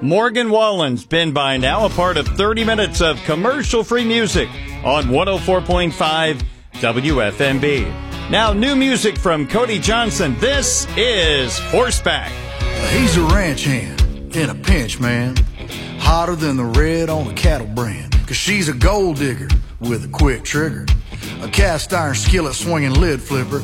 Morgan Wallen's been by now a part of 30 minutes of commercial-free music on 104.5 WFMB. Now, new music from Cody Johnson. This is Horseback. He's a ranch hand in a pinch, man. Hotter than the red on a cattle brand. 'Cause she's a gold digger with a quick trigger. A cast iron skillet swinging lid flipper.